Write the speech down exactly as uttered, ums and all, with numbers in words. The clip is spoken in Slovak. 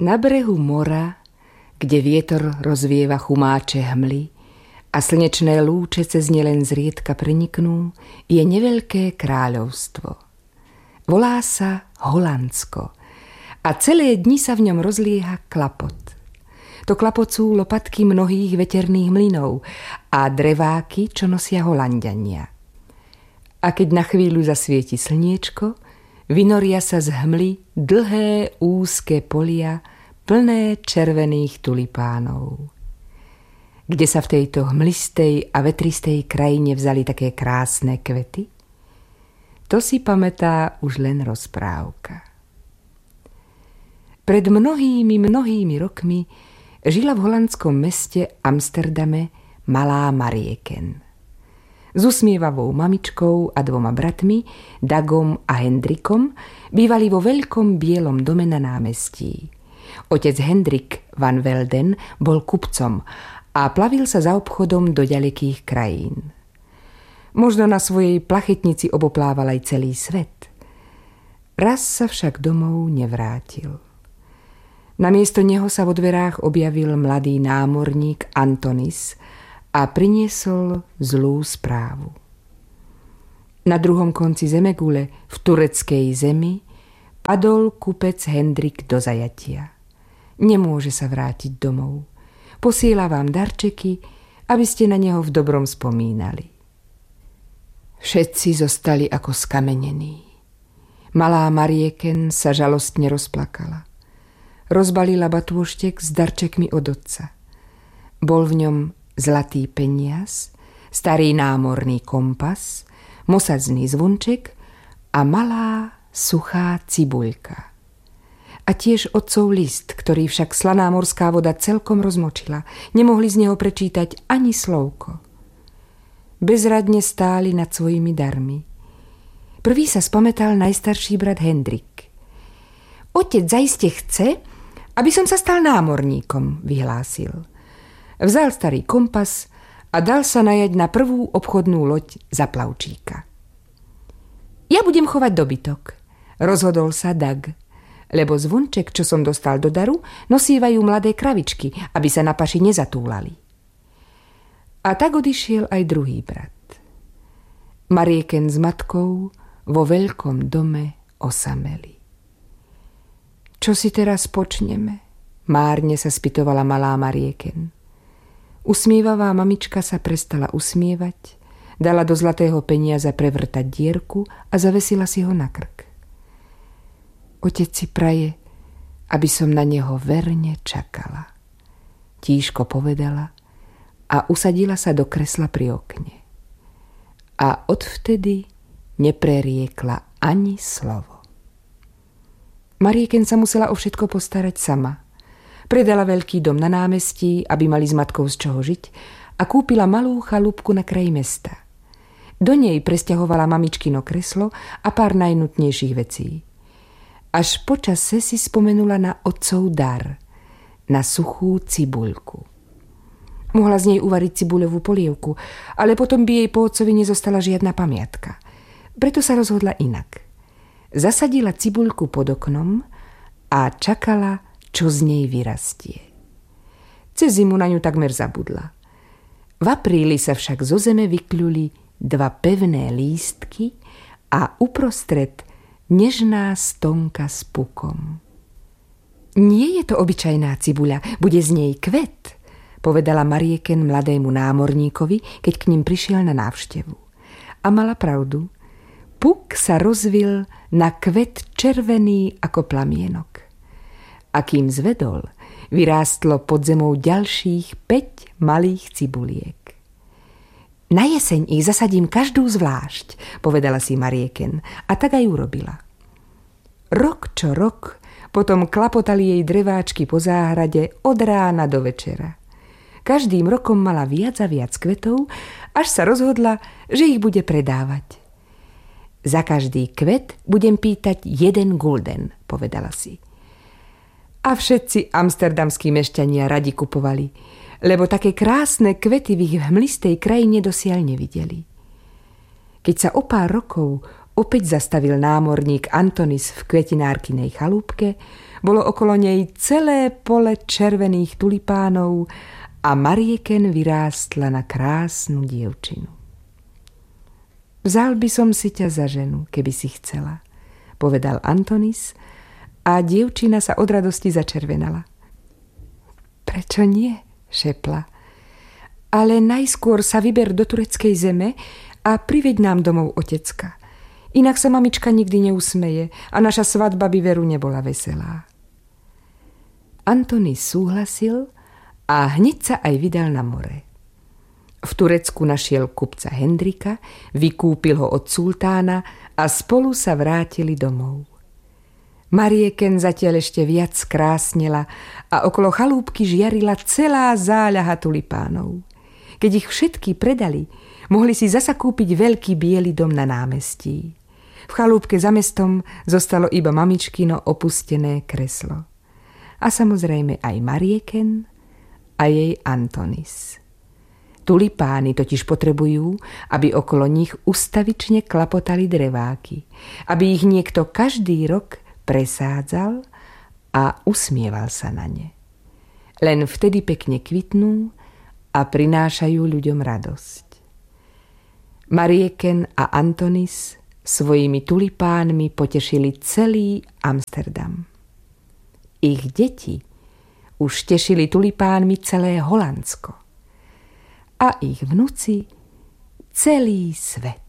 Na brehu mora, kde vietor rozvieva chumáče hmly a slnečné lúče cez ne len zriedka preniknú, je neveľké kráľovstvo. Volá sa Holandsko a celé dni sa v ňom rozlieha klapot. To klapocú lopatky mnohých veterných mlynov a dreváky, čo nosia Holanďania. A keď na chvíľu zasvieti slniečko, vynoria sa z hmly dlhé úzke polia, plné červených tulipánov. Kde sa v tejto hmlistej a vetristej krajine vzali také krásne kvety? To si pamätá už len rozprávka. Pred mnohými, mnohými rokmi žila v holandskom meste Amsterdame malá Marieken. S usmievavou mamičkou a dvoma bratmi, Dagom a Hendrikom, bývali vo veľkom bielom dome na námestí. Otec Hendrik van Velden bol kupcom a plavil sa za obchodom do ďalekých krajín. Možno na svojej plachetnici oboplával aj celý svet. Raz sa však domov nevrátil. Namiesto neho sa vo dverách objavil mladý námorník Antonis a priniesol zlú správu. Na druhom konci zemegule, v tureckej zemi, padol kupec Hendrik do zajatia. Nemôže sa vrátiť domov. Posiela vám darčeky, aby ste na neho v dobrom spomínali. Všetci zostali ako skamenení. Malá Marieken sa žalostne rozplakala. Rozbalila batôštek s darčekmi od otca. Bol v ňom zlatý peniaz, starý námorný kompas, mosadzný zvonček a malá suchá cibuľka. A tiež otcov list, ktorý však slaná morská voda celkom rozmočila. Nemohli z neho prečítať ani slovko. Bezradne stáli nad svojimi darmi. Prvý sa spamätal najstarší brat Hendrik. Otec zaiste chce, aby som sa stal námorníkom, vyhlásil. Vzal starý kompas a dal sa najať na prvú obchodnú loď za plavčíka. Ja budem chovať dobytok, rozhodol sa Dag, lebo zvonček, čo som dostal do daru, nosívajú mladé kravičky, aby sa na paši nezatúlali. A tak odišiel aj druhý brat. Marieken s matkou vo veľkom dome osameli. Čo si teraz počneme? Márne sa spytovala malá Marieken. Usmievavá mamička sa prestala usmievať, dala do zlatého peniaza prevrtať dierku a zavesila si ho na krk. Otec si praje, aby som na neho verne čakala. Tížko povedala a usadila sa do kresla pri okne. A odvtedy nepreriekla ani slovo. Marieken sa musela o všetko postarať sama. Predala veľký dom na námestí, aby mali s matkou z čoho žiť, a kúpila malú chalúbku na kraji mesta. Do nej presťahovala mamičkino kreslo a pár najnutnejších vecí. Až počase si spomenula na otcov dar, na suchú cibuľku. Mohla z nej uvariť cibuľovú polievku, ale potom by jej po otcovi nezostala žiadna pamiatka. Preto sa rozhodla inak. Zasadila cibuľku pod oknom a čakala, čo z nej vyrastie. Cez zimu na ňu takmer zabudla. V apríli sa však zo zeme vykľuli dva pevné lístky a uprostred nežná stonka s pukom. Nie je to obyčajná cibuľa, bude z nej kvet, povedala Marieken mladému námorníkovi, keď k ním prišiel na návštevu. A mala pravdu. Puk sa rozvil na kvet červený ako plamienok. A kým zvedol, vyrástlo pod zemou ďalších päť malých cibuliek. Na jeseň ich zasadím každú zvlášť, povedala si Marieken, a tak aj urobila. Rok čo rok potom klapotali jej dreváčky po záhrade od rána do večera. Každým rokom mala viac a viac kvetov, až sa rozhodla, že ich bude predávať. Za každý kvet budem pýtať jeden gulden, povedala si. A všetci amsterdamskí mešťania radi kupovali, lebo také krásne kvety v ich hmlistej krajine dosiaľ nevideli. Keď sa o pár rokov opäť zastavil námorník Antonis v kvetinárkynej chalúbke, bolo okolo nej celé pole červených tulipánov a Marieken vyrástla na krásnu dievčinu. Vzal by som si ťa za ženu, keby si chcela, povedal Antonis a dievčina sa od radosti začervenala. Prečo nie? Šepla. Ale najskôr sa vyber do tureckej zeme a priveď nám domov otecka. Inak sa mamička nikdy neusmeje a naša svadba by veru nebola veselá. Antonis súhlasil a hneď sa aj vydal na more. V Turecku našiel kupca Hendrika, vykúpil ho od sultána a spolu sa vrátili domov. Marieken zatiaľ ešte viac krásnela a okolo chalúbky žiarila celá záľaha tulipánov. Keď ich všetky predali, mohli si zasa kúpiť veľký biely dom na námestí. V chalúbke za mestom zostalo iba mamičkino opustené kreslo. A samozrejme aj Marieken a jej Antonis. Tulipány totiž potrebujú, aby okolo nich ustavične klapotali dreváky, aby ich niekto každý rok presádzal a usmieval sa na ne. Len vtedy pekne kvitnú a prinášajú ľuďom radosť. Marieken a Antonis svojimi tulipánmi potešili celý Amsterdam. Ich deti už tešili tulipánmi celé Holandsko a ich vnuci celý svet.